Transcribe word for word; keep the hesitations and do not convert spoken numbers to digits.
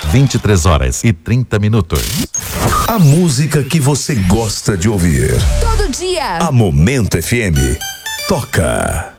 vinte e três horas e trinta minutos. A música que você gosta de ouvir. Todo dia. A Momento F M. Toca.